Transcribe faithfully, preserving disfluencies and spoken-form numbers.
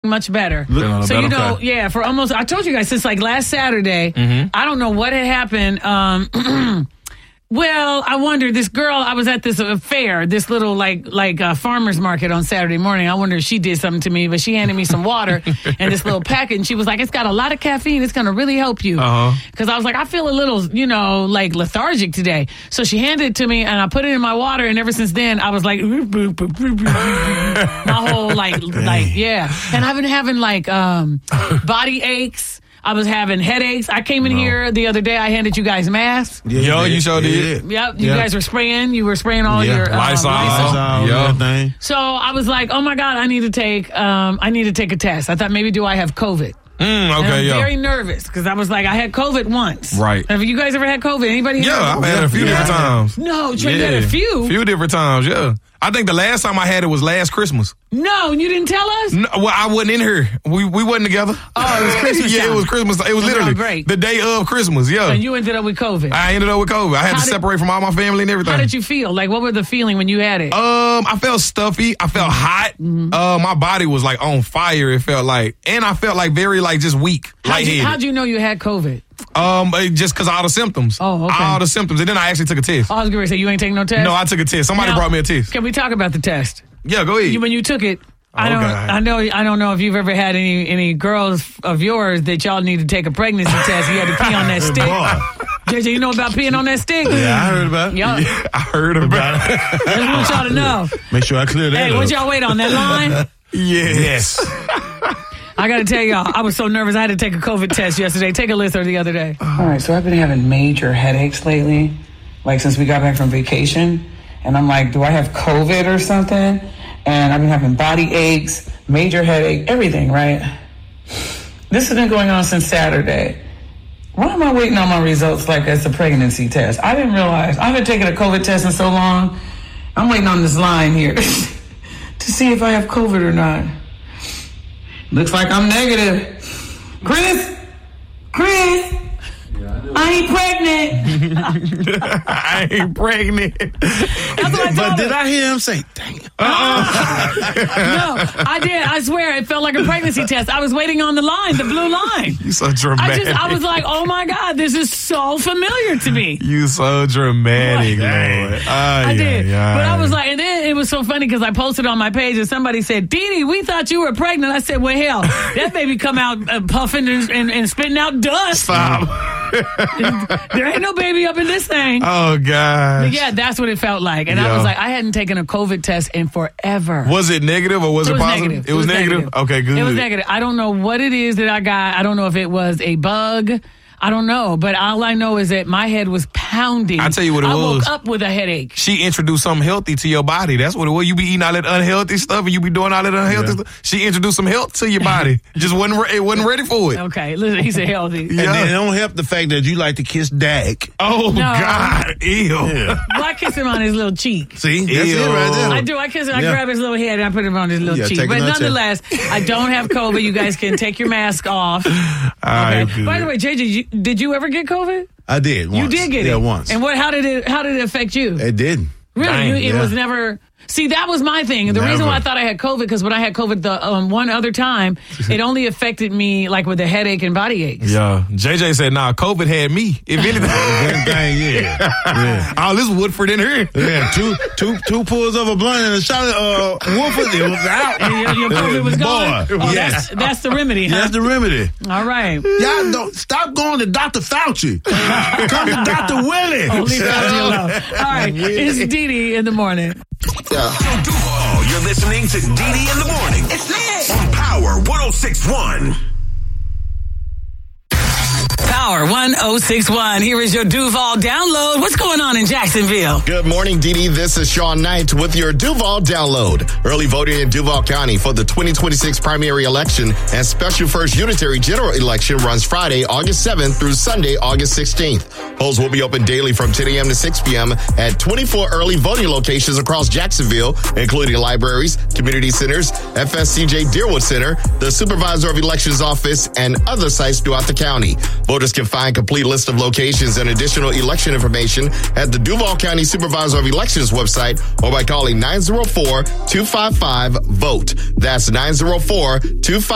much better. Feeling so, better, you know, okay. yeah, for almost, I told you guys, since like last Saturday, Mm-hmm. I don't know what had happened. Um, well, I wonder, this girl, I was at this uh, fair, this little like like uh, farmer's market on Saturday morning. I wonder if she did something to me, but she handed me some water and this little packet, and she was like, it's got a lot of caffeine. It's going to really help you. Uh-huh. Because I was like, I feel a little, you know, like lethargic today. So she handed it to me, and I put it in my water, and ever since then, I was like, my whole, like, like, yeah. And I've been having, like, um, body aches. I was having headaches. I came in no. here the other day. I handed you guys masks. Yeah, Yo, you, you sure did. did. Yep, you yeah. guys were spraying. You were spraying all yeah. your um, Lysol. Lysol. Yeah. So I was like, oh my God, I need to take, um, I need to take a test. I thought maybe do I have COVID? Mm, okay, and I'm yeah. very nervous because I was like, I had COVID once. Right. Have you guys ever had COVID? Anybody? Yeah, I've had it a few yeah. different times. No, Trey, yeah. you had a few. A few different times, yeah. I think the last time I had it was last Christmas. No, you didn't tell us? No, well, I wasn't in here. We we wasn't together. Oh, it was Christmas Yeah, time. it was Christmas. It was literally break. the day of Christmas, yeah. And you ended up with COVID. I ended up with COVID. I had how to did, separate from all my family and everything. How did you feel? Like, what was the feeling when you had it? Um, I felt stuffy. I felt hot. Mm-hmm. Uh, my body was like on fire, it felt like. And I felt like very like just weak, how'd lightheaded. You, how'd you know you had COVID? Um, just because all the symptoms. Oh, okay. All the symptoms. And then I actually took a test. Oh, I was going to say, you ain't taking no test? No, I took a test. Somebody now, brought me a test. Can we talk about the test? Yeah, go ahead. You, when you took it, I oh, don't. God. I know. I don't know if you've ever had any any girls of yours that y'all need to take a pregnancy test. You had to pee on that stick. J J, you know about peeing on that stick? Yeah, I heard about it. Y'all, yeah, I heard about it. I just want y'all to know. Make sure I clear that Hey, up. what y'all wait on that line? Yes. I got to tell y'all, I was so nervous. I had to take a COVID test yesterday. Take a listen the other day. All right, so I've been having major headaches lately, like since we got back from vacation. And I'm like, do I have COVID or something? And I've been having body aches, major headache, everything, right? This has been going on since Saturday. Why am I waiting on my results like it's a pregnancy test? I didn't realize. I haven't taken a COVID test in so long. I'm waiting on this line here to see if I have COVID or not. Looks like I'm negative. Chris? Chris? I ain't pregnant. I ain't pregnant. That's what I but told did her. I hear him say, dang it? Uh-uh. No, I did. I swear it felt like a pregnancy test. I was waiting on the line, the blue line. You so dramatic. I just, I was like, oh my God, this is so familiar to me. You so dramatic, Lord. I did. But I was like, and then it was so funny because I posted on my page and somebody said, Dee Dee, we thought you were pregnant. I said, well, hell, that baby come out uh, puffing and, and, and spitting out dust. Stop. There ain't no baby up in this thing. Oh, God. But yeah, that's what it felt like. And yeah. I was like, I hadn't taken a COVID test in forever. Was it negative or was it, it was positive? Negative. It, was, it was negative? negative. Okay, good. It was negative. I don't know what it is that I got. I don't know if it was a bug. I don't know, but all I know is that my head was pounding. I tell you what it I was. I woke up with a headache. She introduced something healthy to your body. That's what it was. You be eating all that unhealthy stuff and you be doing all that unhealthy yeah. stuff. She introduced some health to your body. Just wasn't re- it wasn't ready for it. Okay, listen, he said healthy. Yeah. And then it don't help the fact that you like to kiss Dak. Oh, no. God. Ew. Yeah. Well, I kiss him on his little cheek. See? That's Ew. it right there. I do. I kiss him. I yeah. grab his little head and I put him on his little yeah, cheek. But nonetheless, check. I don't have COVID. You guys can take your mask off. Okay. Right, by the way, J J, you, did you ever get COVID? I did once. You did get yeah, it? Yeah, once. And what? How did it? How did it affect you? It didn't. Really? Dang, you, it yeah. was never. See, that was my thing. The Never. reason why I thought I had COVID, because when I had COVID the um, one other time, it only affected me like with the headache and body aches. Yeah. J J said, nah, COVID had me. If anything. yeah. yeah. All this Woodford in here. Yeah, two two two pulls of a blunt and a shot of uh, Woodford. It was out. And your, your COVID was gone? Boy, Oh, yes. that's, that's the remedy, huh? That's the remedy. All right. Y'all don't stop going to Doctor Fauci. Come to Doctor Willie. Oh, leave Fauci alone. All right. It's Dee Dee in the morning. Yeah. Yo, Duval, you're listening to Dee Dee in the morning. It's lit. On Power one oh six point one. Power one oh six point one. Here is your Duval download. What's going on in Jacksonville? Good morning, Dee Dee. This is Sean Knight with your Duval download. Early voting in Duval County for the twenty twenty-six primary election and special first unitary general election runs Friday, August seventh through Sunday, August sixteenth. Polls will be open daily from ten a.m. to six p.m. at twenty-four early voting locations across Jacksonville, including libraries, community centers, F S C J Deerwood Center, the Supervisor of Elections Office, and other sites throughout the county. Voters can find complete list of locations and additional election information at the Duval County Supervisor of Elections website or by calling nine oh four, two five five, VOTE. That's nine oh four, two five five